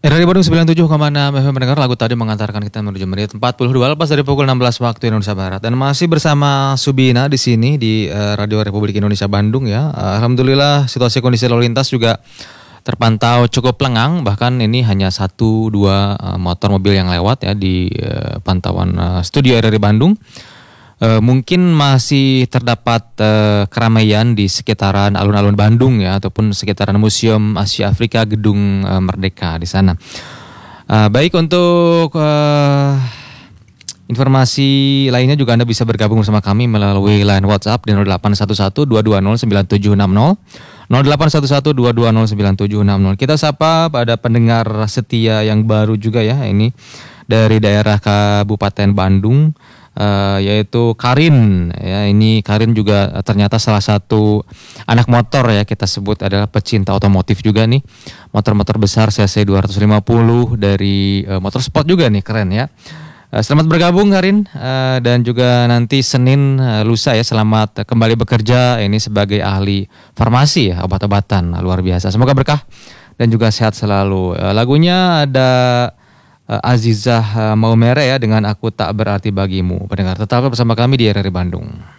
RRI Bandung 97,6 FM mendengar lagu tadi mengantarkan kita menuju menit 42 lepas dari pukul 16 waktu Indonesia Barat. Dan masih bersama Subina di sini di Radio Republik Indonesia Bandung ya. Alhamdulillah situasi kondisi lalu lintas juga terpantau cukup lengang, bahkan ini hanya 1-2 motor mobil yang lewat ya di pantauan studio RRI Bandung. Mungkin masih terdapat keramaian di sekitaran alun-alun Bandung ya, ataupun sekitaran Museum Asia Afrika Gedung Merdeka di sana. Baik, untuk informasi lainnya juga Anda bisa bergabung bersama kami melalui line WhatsApp di 0811-220-9760 0811-220-9760. Kita sapa pada pendengar setia yang baru juga ya, ini dari daerah Kabupaten Bandung. Yaitu Karin ya, ini Karin juga ternyata salah satu anak motor ya, kita sebut adalah pecinta otomotif juga nih, motor-motor besar CC 250 dari motorsport juga nih, keren ya. Selamat bergabung Karin, dan juga nanti Senin lusa ya selamat kembali bekerja ini sebagai ahli farmasi ya, obat-obatan, luar biasa, semoga berkah dan juga sehat selalu. Lagunya ada Azizah Maumere ya dengan Aku Tak Berarti Bagimu. Pendengar tetap bersama kami di RRI Bandung.